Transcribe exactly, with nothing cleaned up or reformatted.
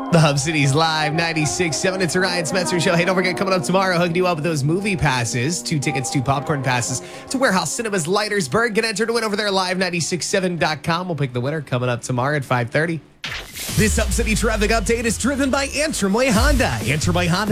The Hub City's Live ninety-six point seven. It's a Ryan Spencer Show. Hey, don't forget, coming up tomorrow, hooking you up with those movie passes. Two tickets, two popcorn passes to Warehouse Cinemas Leitersburg. Get entered to win over there, live nine six seven dot com. We'll pick the winner coming up tomorrow at five thirty. This Hub City traffic update is driven by Antrim Way Honda. Antrim Way Honda.